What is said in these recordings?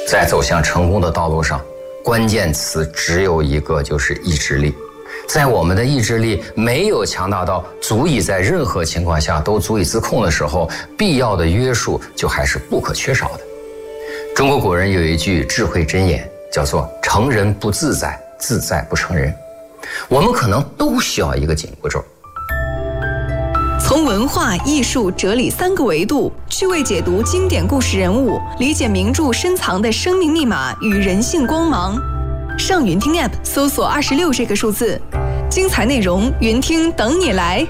在走向成功的道路上，关键词只有一个，就是意志力。在我们的意志力没有强大到足以在任何情况下都足以自控的时候，必要的约束就还是不可缺少的。中国古人有一句智慧箴言，叫做成人不自在，自在不成人。我们可能都需要一个紧箍咒。 从文化、艺术、哲理3个维度趣味解读经典故事人物，理解名著深藏的生命密码与人性光芒。上云听 App 搜索26这个数字，精彩内容云听等你来。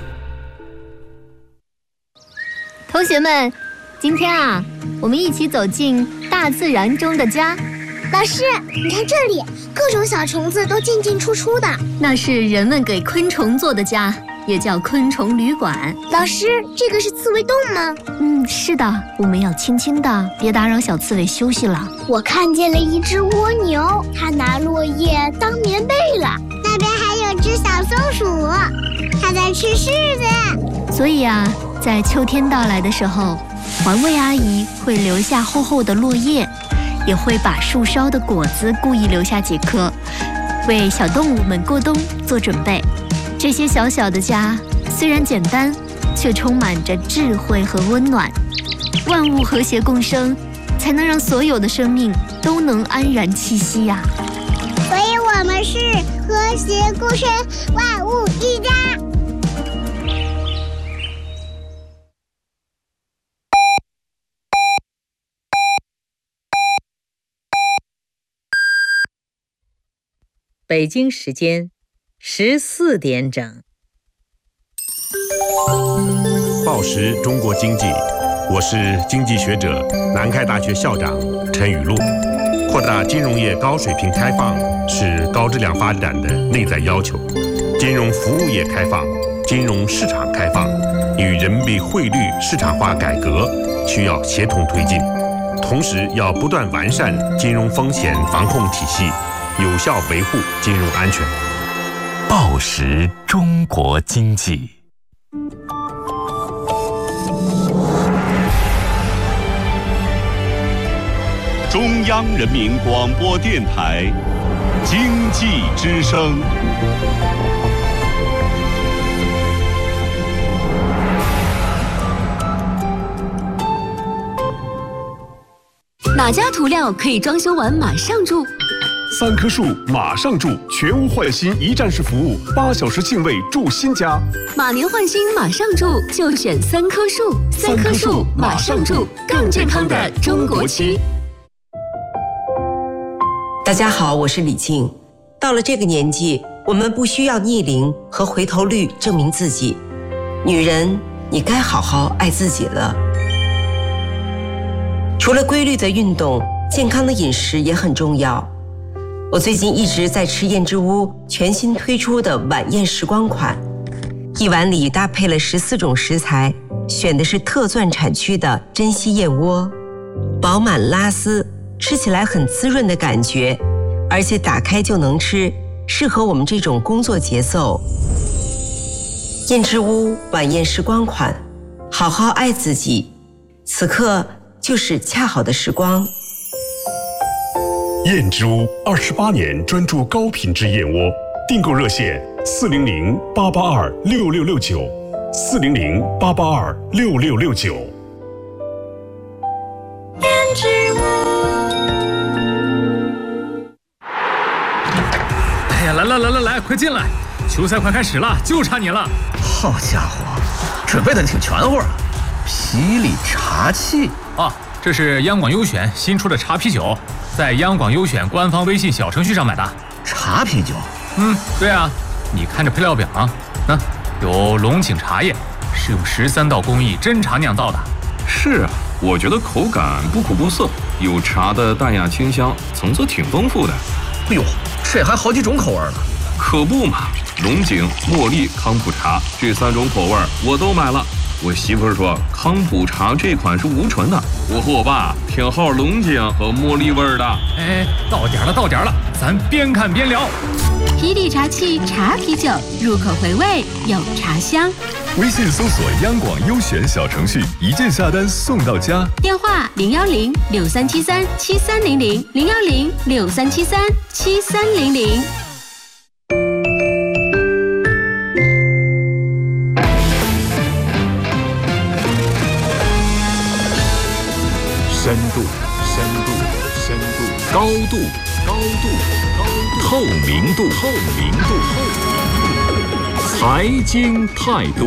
同学们，今天我们一起走进大自然中的家。 老师，你看这里，各种小虫子都进进出出的， 那是人们给昆虫做的家，也叫昆虫旅馆。 老师，这个是刺猬洞吗？ 是的，我们要轻轻的，别打扰小刺猬休息了。 我看见了一只蜗牛，它拿落叶当棉被了。那边还有只小松鼠，它在吃柿子。 所以在秋天到来的时候，环卫阿姨会留下厚厚的落叶，也会把树梢的果子故意留下几颗，为小动物们过冬做准备。这些小小的家虽然简单，却充满着智慧和温暖。万物和谐共生，才能让所有的生命都能安然栖息呀。 所以我们是和谐共生，万物一家。 北京时间14点整。 报时中国经济，我是经济学者、南开大学校长陈雨露。扩大金融业高水平开放是高质量发展的内在要求。金融服务业开放、金融市场开放与人民币汇率市场化改革需要协同推进，同时要不断完善金融风险防控体系，有效维护金融安全。 报时中国经济。 中央人民广播电台经济之声。 哪家涂料可以装修完马上住 ？3棵树马上住，全屋换新一站式服务，8小时净位住新家。 马年换新马上住，就选3棵树。3棵树马上住，更健康的中国区。 大家好，我是李静。到了这个年纪，我们不需要逆龄和回头率证明自己。女人，你该好好爱自己了。除了规律的运动，健康的饮食也很重要。我最近一直在吃燕之屋全新推出的晚宴时光款，一碗里搭配了14种食材，选的是特钻产区的珍稀燕窝，饱满拉丝，吃起来很滋润的感觉，而且打开就能吃，适合我们这种工作节奏。燕之屋晚宴时光款，好好爱自己，此刻就是恰好的时光。 燕之屋28年专注高品质燕窝，订购热线400-882-6669，400-882-6669。 燕之屋。 哎呀，来，快进来！球赛快开始了，就差你了。 好家伙，准备的挺全乎啊！霹雳茶器这是央广优选新出的茶啤酒，在央广优选官方微信小程序上买的。 茶啤酒？ 对啊，你看这配料表有龙井茶叶，是用13道工艺真茶酿造的。 是啊，我觉得口感不苦不涩，有茶的淡雅清香，层次挺丰富的。 哎呦，这还好几种口味呢。 可不嘛，龙井、茉莉、康普茶这3种口味我都买了。我媳妇儿说康普茶这款是无醇的，我和我爸偏好龙井和茉莉味的。 哎，到点了，咱边看边聊。 霹雳茶器茶啤酒，入口回味有茶香。 微信搜索央广优选小程序，一键下单送到家。 电话010-6373-7300，010-6373-7300。 深度，高度，透明度，财经态度。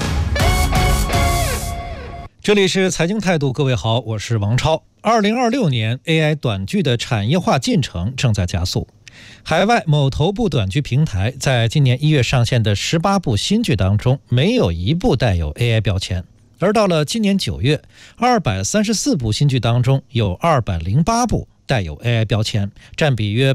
这里是财经态度，各位好，我是王超。2026年 AI 短剧的产业化进程正在加速。海外某头部短剧平台在今年1月上线的18部新剧当中，没有一部带有 AI 标签。而到了今年9月，234部新剧当中有208部带有 AI 标签，占比约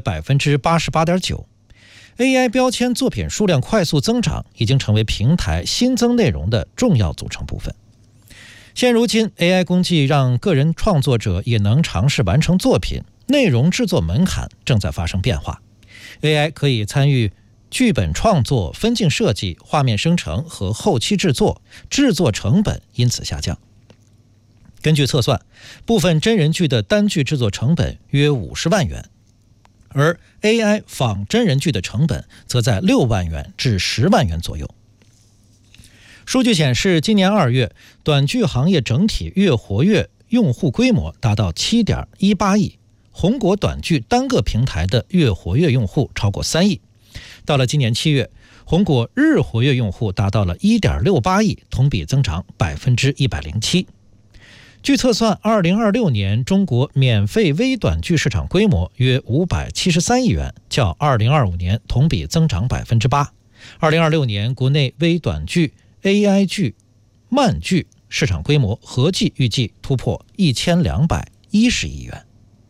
88.9%。AI 标签作品数量快速增长，已经成为平台新增内容的重要组成部分。现如今 AI 工具让个人创作者也能尝试完成作品，内容制作门槛正在发生变化。 AI 可以参与剧本创作、分镜设计、画面生成和后期制作，制作成本因此下降。根据测算，部分真人剧的单剧制作成本约50万元，而 AI 仿真人剧的成本则在6万元至10万元左右。数据显示，今年2月，短剧行业整体月活跃用户规模达到 7.18 亿，红果短剧单个平台的月活跃用户超过3亿。到了今年7月，红果日活跃用户达到了 1.68 亿，同比增长 107%。据测算，2026年中国免费微短剧市场规模约573亿元，较2025年同比增长 8%。2026年国内微短剧、AI 剧、漫剧市场规模合计预计突破1210亿元。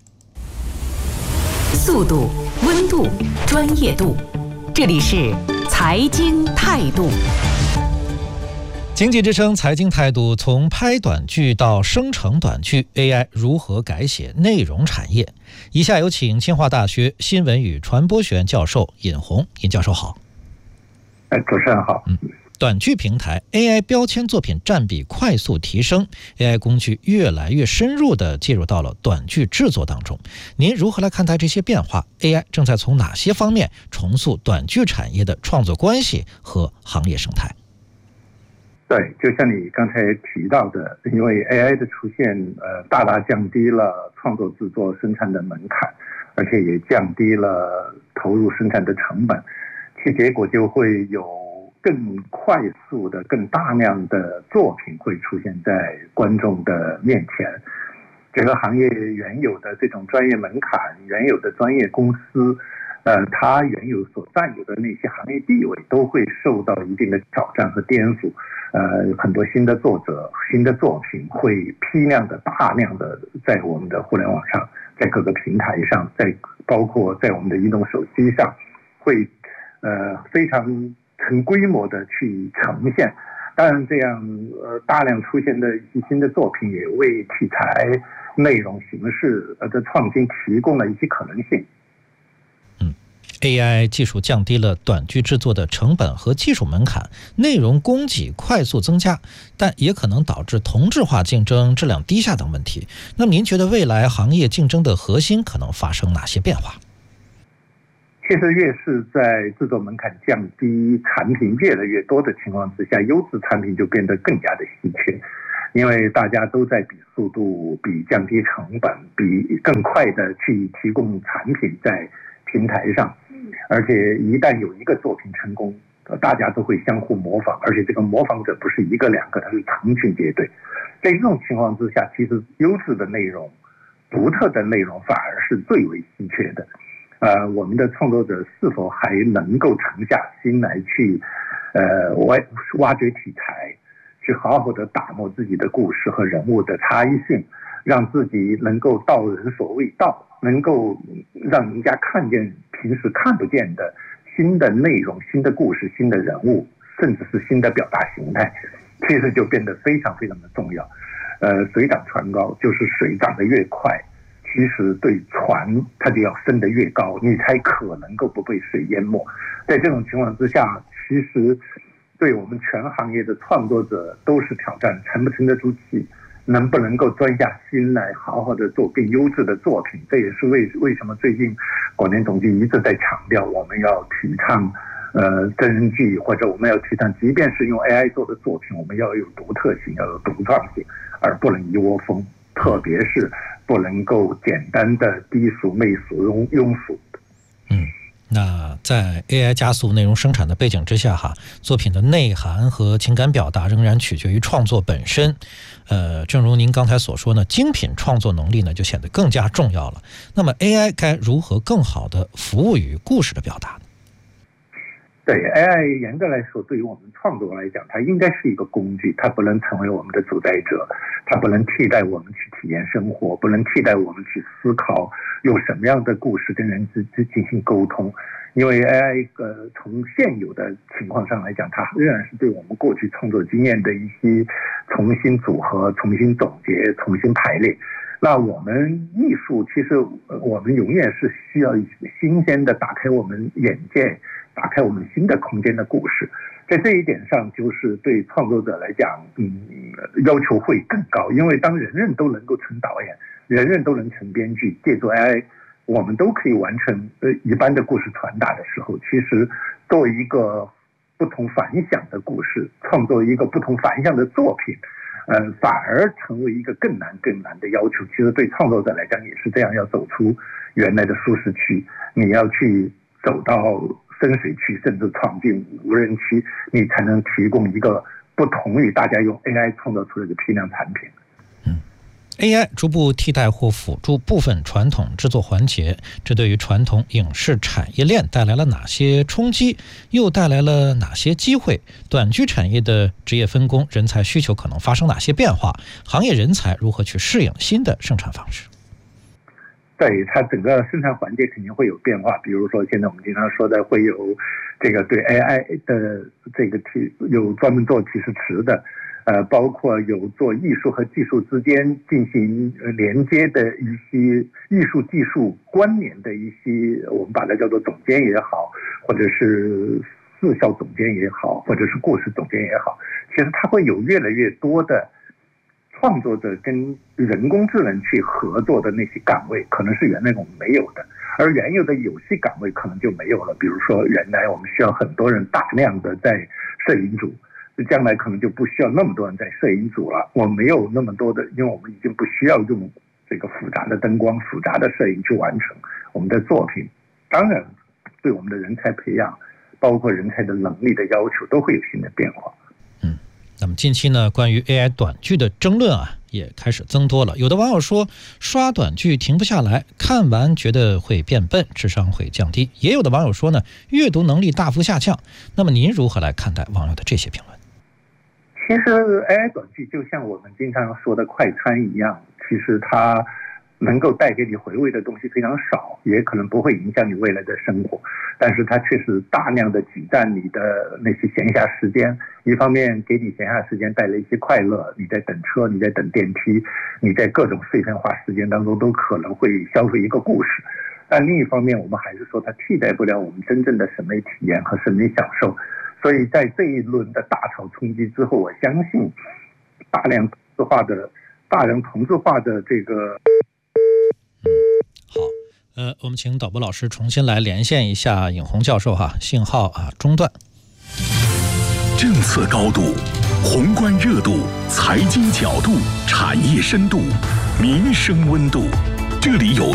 速度、温度、专业度，这里是财经态度。 经济之声财经态度，从拍短剧到生成短剧 ，AI 如何改写内容产业？以下有请清华大学新闻与传播学院教授尹红。尹教授好。 主持人好。 短剧平台 AI 标签作品占比快速提升， AI 工具越来越深入地介入到了短剧制作当中。您如何来看待这些变化？ AI 正在从哪些方面重塑短剧产业的创作关系和行业生态？ 对，就像你刚才提到的，因为 AI 的出现，大大降低了创作制作生产的门槛，而且也降低了投入生产的成本，其结果就会有更快速的、更大量的作品会出现在观众的面前。整个行业原有的这种专业门槛、原有的专业公司，它原有所占有的那些行业地位都会受到一定的挑战和颠覆。很多新的作者、新的作品会批量的、大量的在我们的互联网上，在各个平台上，包括在我们的移动手机上，会非常成规模的去呈现。当然这样大量出现的一些新的作品也为题材、内容形式的创新提供了一些可能性。 AI 技术降低了短剧制作的成本和技术门槛，内容供给快速增加，但也可能导致同质化竞争、质量低下等问题。那么您觉得未来行业竞争的核心可能发生哪些变化？ 其实越是在制作门槛降低、产品越来越多的情况之下，优质产品就变得更加的稀缺，因为大家都在比速度、比降低成本、比更快的去提供产品在平台上。而且一旦有一个作品成功，大家都会相互模仿，而且这个模仿者不是一个两个，它是成群结队。在这种情况之下，其实优质的内容、独特的内容反而是最为稀缺的。我们的创作者是否还能够沉下心来去挖掘题材，去好好的打磨自己的故事和人物的差异性，让自己能够道人所未道，能够让人家看见平时看不见的新的内容、新的故事、新的人物，甚至是新的表达形态，其实就变得非常非常的重要。水涨船高，就是水涨得越快，其实对船它就要升得越高，你才可能够不被水淹没。在这种情况之下，其实对我们全行业的创作者都是挑战，沉不沉得住气，能不能够钻下心来好好的做更优质的作品。这也是为什么最近广电总局一直在强调，我们要提倡真人剧，或者我们要提倡即便是用 AI 做的作品，我们要有独特性，要有独创性，而不能一窝蜂，特别是不能够简单的低俗媚俗庸俗。 那在 AI 加速内容生产的背景之下作品的内涵和情感表达仍然取决于创作本身。正如您刚才所说呢，精品创作能力呢就显得更加重要了。那么 AI 该如何更好的服务于故事的表达呢？ 对 AI 严格来说，对于我们创作来讲，它应该是一个工具，它不能成为我们的主宰者，它不能替代我们去体验生活，不能替代我们去思考用什么样的故事跟人之进行沟通。因为 AI 从现有的情况上来讲，它仍然是对我们过去创作经验的一些重新组合、重新总结、重新排列。那我们艺术其实我们永远是需要新鲜的打开我们眼界，打开我们新的空间的故事。在这一点上，就是对创作者来讲要求会更高。因为当人人都能够成导演，人人都能成编剧，借助 AI 我们都可以完成一般的故事传达的时候，其实作为一个不同凡响的故事，创作一个不同凡响的作品，反而成为一个更难的要求。其实对创作者来讲也是这样，要走出原来的舒适区，你要去走到深水区，甚至闯进无人区，你才能提供一个不同于大家用 AI 创造出来的批量产品。 AI 逐步替代或辅助部分传统制作环节，这对于传统影视产业链带来了哪些冲击，又带来了哪些机会？短剧产业的职业分工、人才需求可能发生哪些变化？行业人才如何去适应新的生产方式？ 对，它整个生产环节肯定会有变化。比如说现在我们经常说的会有这个对 AI 的这个有专门做提示词的，包括有做艺术和技术之间进行连接的一些艺术技术关联的一些，我们把它叫做总监也好，或者是视效总监也好，或者是故事总监也好，其实它会有越来越多的创作者跟人工智能去合作的那些岗位，可能是原来我们没有的，而原有的有些岗位可能就没有了。比如说原来我们需要很多人大量的在摄影组，将来可能就不需要那么多人在摄影组了。我们没有那么多的，因为我们已经不需要用这个复杂的灯光、复杂的摄影去完成我们的作品。当然对我们的人才培养，包括人才的能力的要求都会有新的变化。 那么近期呢，关于 AI 短剧的争论也开始增多了。有的网友说，刷短剧停不下来，看完觉得会变笨，智商会降低。也有的网友说呢，阅读能力大幅下降。那么您如何来看待网友的这些评论？ 其实 AI 短剧就像我们经常说的快餐一样，其实它能够带给你回味的东西非常少，也可能不会影响你未来的生活，但是它确实大量的挤占你的那些闲暇时间。一方面给你闲暇时间带来一些快乐，你在等车，你在等电梯，你在各种碎片化时间当中都可能会消费一个故事。但另一方面我们还是说它替代不了我们真正的审美体验和审美享受。所以在这一轮的大潮冲击之后，我相信大量同质化的这个我们请导播老师重新来连线一下尹红教授信号中断。 政策高度、宏观热度、财经角度、产业深度、民生温度，这里有